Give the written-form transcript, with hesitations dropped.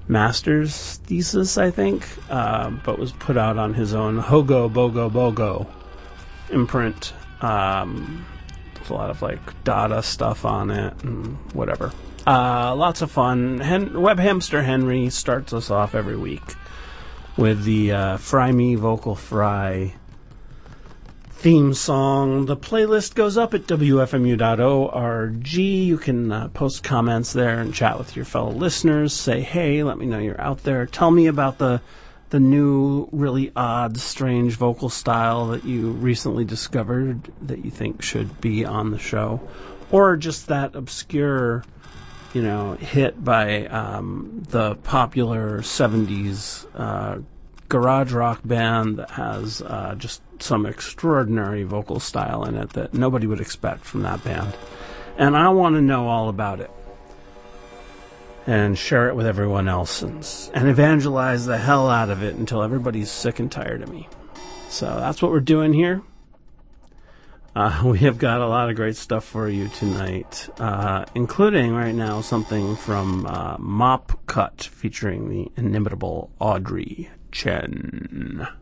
master's thesis, I think, but was put out on his own Hogo Bogo Bogo imprint. There's a lot of like Dada stuff on it and whatever. Lots of fun. Web Hamster Henry starts us off every week with the Fry Me Vocal Fry theme song. The playlist goes up at wfmu.org. You can post comments there and chat with your fellow listeners. Say, hey, let me know you're out there. Tell me about the new, really odd, strange vocal style that you recently discovered that you think should be on the show. Or just that obscure, hit by the popular 70s garage rock band that has just some extraordinary vocal style in it that nobody would expect from that band. And I want to know all about it. And share it with everyone else and evangelize the hell out of it until everybody's sick and tired of me. So that's what we're doing here. We have got a lot of great stuff for you tonight, including right now something from Mop Cut featuring the inimitable Audrey Chen.